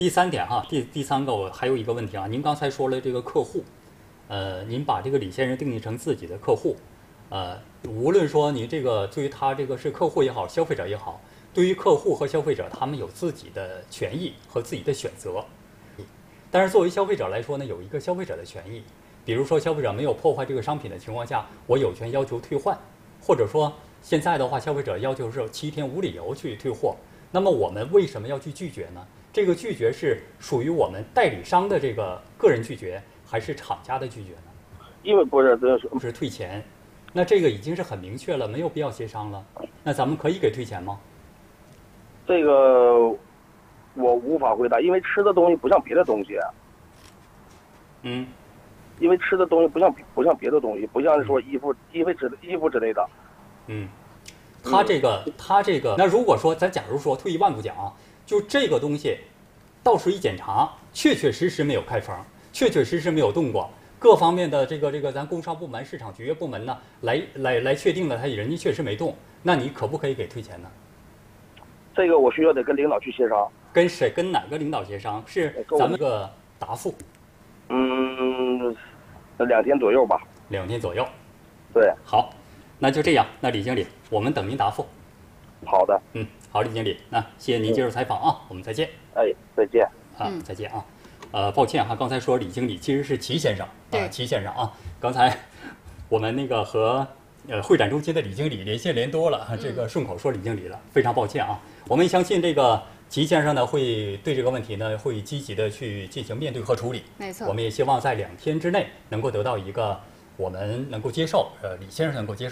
第三点哈，第三个我还有一个问题啊，您刚才说了这个客户，您把这个李先生定义成自己的客户，无论说你这个对于他这个是客户也好，消费者也好，对于客户和消费者，他们有自己的权益和自己的选择。但是作为消费者来说呢，有一个消费者的权益，比如说消费者没有破坏这个商品的情况下，我有权要求退换，或者说现在的话，消费者要求是7天无理由去退货。那么我们为什么要去拒绝呢？这个拒绝是属于我们代理商的这个个人拒绝，还是厂家的拒绝呢？ 因为不是退钱，那这个已经是很明确了，没有必要协商了。那咱们可以给退钱吗？ 这个我无法回答，因为吃的东西不像别的东西。因为吃的东西不像别的东西，不像说衣服之类的。 他这个，那如果说咱假如说退一万步讲啊，就这个东西，到时一检查，确确实实没有开封，确确实实没有动过，各方面的这个咱工商部门、市场局部门呢，来确定了他人家确实没动，那你可不可以给退钱呢？ 这个我需要得跟领导去协商。 跟谁？跟哪个领导协商？是咱们个答复。 2天左右吧。 2天左右。 对。 好，那就这样。那李经理，我们等您答复。 好的。 好，李经理，那谢谢您接受采访啊，我们再见。 再见。 再见啊。抱歉哈，刚才说李经理其实是齐先生啊，齐先生啊。刚才我们那个和会展中心的李经理连线连多了，这个顺口说李经理了，非常抱歉啊。我们相信这个齐先生呢会对这个问题呢会积极的去进行面对和处理。 没错。 我们也希望在2天之内能够得到一个我们能够接受，李先生能够接受。